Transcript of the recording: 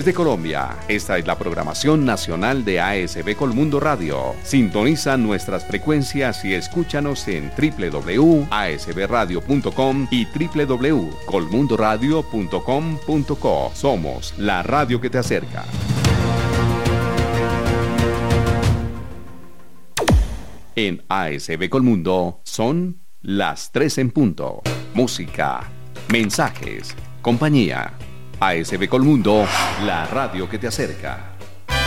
Desde Colombia, esta es la programación nacional de ASB Colmundo Radio. Sintoniza nuestras frecuencias y escúchanos en www.asbradio.com y www.colmundoradio.com.co. Somos la radio que te acerca. En ASB Colmundo son las 3 en punto. Música, mensajes, compañía. ASB Colmundo, la radio que te acerca.